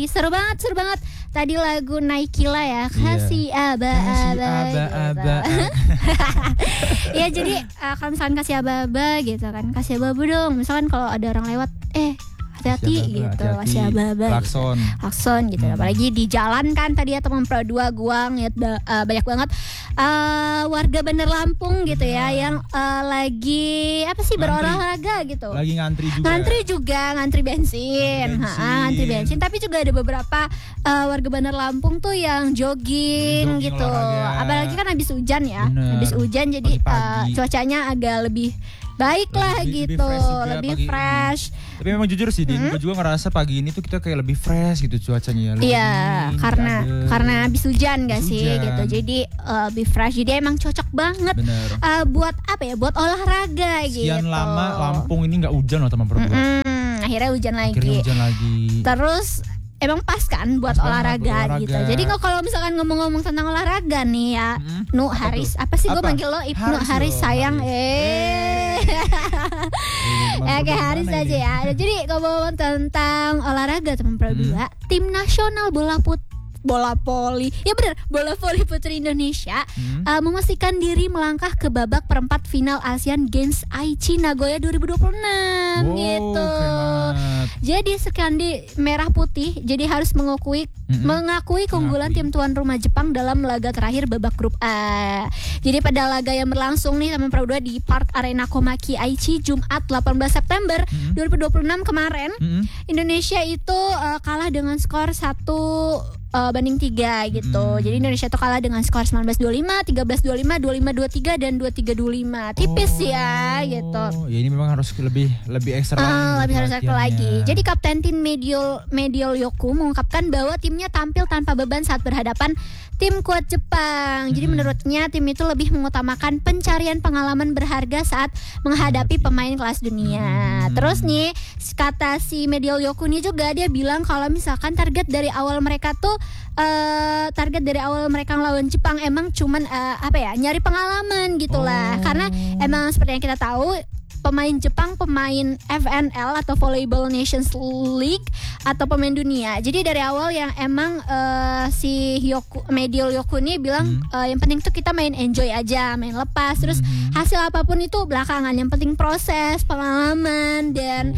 Seru banget. Tadi lagu Naikila ya, kasih aba-aba. Ya jadi kalau misalkan kasih aba-aba gitu kan, kasih aba-aba dong. Misalkan kalau ada orang lewat, hati-hati gitu, kasih aba-aba klakson gitu. Apalagi di jalan kan tadi ya teman Pro 2 gua ngeliat banyak banget warga Bandar Lampung gitu ya yang lagi berolahraga gitu. Lagi ngantri bensin. Ngantri bensin. Tapi juga ada beberapa warga Bandar Lampung tuh yang jogging gitu. Olahraga. Apalagi kan habis hujan ya. Habis hujan jadi cuacanya agak lebih baik lah gitu, lebih fresh. Tapi memang jujur sih, gue juga ngerasa pagi ini tuh kita kayak lebih fresh gitu cuacanya. Iya, karena habis hujan gak sih gitu. Jadi lebih fresh. Jadi emang cocok banget buat Buat olahraga gitu. Sekian lama Lampung ini nggak hujan loh teman-teman. Akhirnya hujan lagi. Terus emang pas kan buat olahraga gitu. Jadi kalau misalkan ngomong-ngomong tentang olahraga nih ya, Haris, apa sih gue manggil lo Ibnu Haris sayang. Kayak Haris aja ya. Jadi ngomong tentang olahraga teman Pro 2, tim nasional bola voli putri Indonesia memastikan diri melangkah ke babak perempat final Asian Games Aichi Nagoya 2026 gitu. Jadi Skandi merah putih jadi harus mengakui keunggulan tim tuan rumah Jepang dalam laga terakhir babak grup A. Jadi pada laga yang berlangsung nih teman Pro 2 di Park Arena Komaki Aichi Jumat 18 September 2026 kemarin, Indonesia itu kalah dengan skor 1-3 gitu. Jadi Indonesia tuh kalah dengan skor 19-25, 13-25, 25-23 dan 23-25. Tipis ya gitu. Ya ini memang harus lebih ekstra lagi. Jadi Kapten tim Mediol Yoku mengungkapkan bahwa timnya tampil tanpa beban saat berhadapan tim kuat Jepang. Jadi menurutnya tim itu lebih mengutamakan pencarian pengalaman berharga saat menghadapi pemain kelas dunia. Terus nih kata si Mediol Yoku nih juga dia bilang kalau misalkan target dari awal mereka lawan Jepang emang cuman nyari pengalaman gitulah. Karena emang seperti yang kita tahu pemain Jepang pemain FNL atau Volleyball Nations League atau pemain dunia. Jadi dari awal yang emang si Mediol Yoku ini bilang yang penting tuh kita main enjoy aja, main lepas. Terus hasil apapun itu belakangan, yang penting proses, pengalaman dan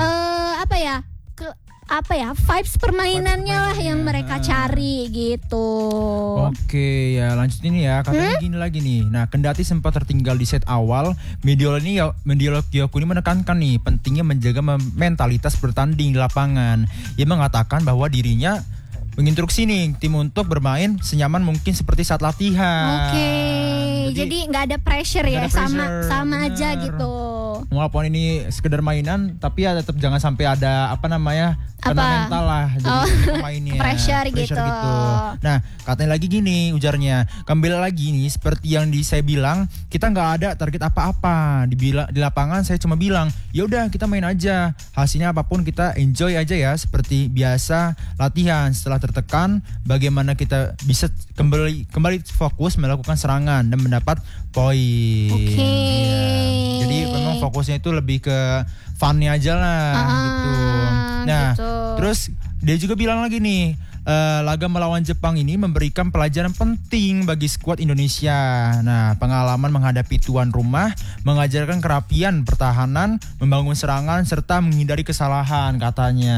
vibes permainannya lah yang mereka cari gitu. Oke, ya lanjut ini ya. Katanya gini lagi nih. Nah, kendati sempat tertinggal di set awal, Mediol Yoku ini menekankan nih pentingnya menjaga mentalitas bertanding di lapangan. Ia mengatakan bahwa dirinya menginstruksi nih tim untuk bermain senyaman mungkin seperti saat latihan. Oke. Jadi nggak ada pressure ya, sama aja gitu. Walaupun ini sekedar mainan, tapi ya tetap jangan sampai ada kena mental lah jadi pemainnya. pressure gitu. Nah, katanya lagi gini ujarnya, kembali lagi nih seperti yang saya bilang, kita nggak ada target apa-apa di lapangan. Saya cuma bilang, ya udah kita main aja, hasilnya apapun kita enjoy aja ya, seperti biasa latihan. Setelah tertekan, bagaimana kita bisa kembali fokus melakukan serangan dan mendapat poin. Ya. Jadi memang fokusnya itu lebih ke funnya aja lah gitu. Nah, terus dia juga bilang lagi nih, laga melawan Jepang ini memberikan pelajaran penting bagi skuad Indonesia. Nah, pengalaman menghadapi tuan rumah mengajarkan kerapian pertahanan, membangun serangan serta menghindari kesalahan katanya.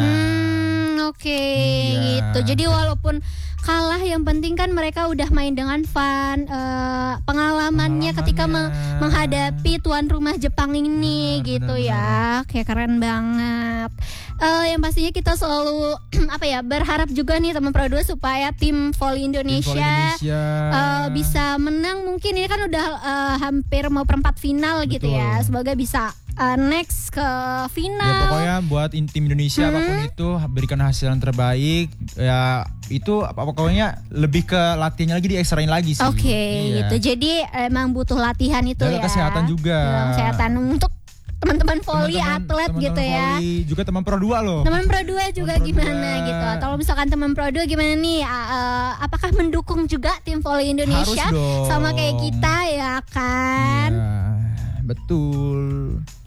Gitu. Jadi walaupun kalah, yang penting kan mereka udah main dengan fun, pengalamannya ketika menghadapi tuan rumah Jepang ini gitu ya. Kayak keren banget. Yang pastinya kita selalu berharap juga nih teman Pro 2 supaya tim volley Indonesia bisa menang. Mungkin ini kan udah hampir mau perempat final gitu ya. Semoga bisa next ke final. Ya pokoknya buat tim Indonesia apapun itu berikan hasil yang terbaik. Ya itu pokoknya lebih ke latihannya lagi, diekstrain lagi sih. Gitu. Jadi emang butuh latihan itu ya. Kesehatan juga. Kesehatan untuk teman-teman volley, atlet gitu ya. Juga teman Pro 2 loh. Teman Pro 2 juga gimana gitu. Kalau misalkan teman Pro 2 gimana nih? Apakah mendukung juga tim volley Indonesia sama kayak kita ya kan? Iya, betul.